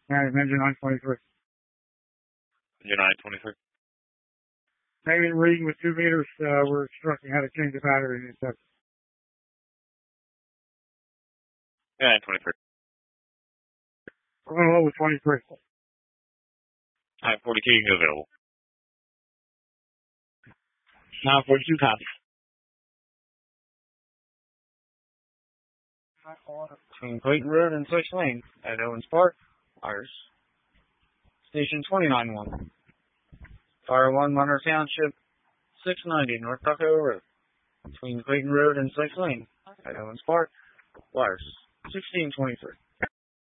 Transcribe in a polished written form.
Engine 923. Engine 923. Negative reading with 2 meters. We're instructing how to change the battery in this. Yeah, 923. We're going low with 23. 942 available. 942 copy. Between Clayton Road and Switch Lane at Owens Park, wires. Station 291. Fire 1, Monroe Township, 690 North Tuckahoe Road. Between Clayton Road and Switch Lane at Owens Park, wires. 1623.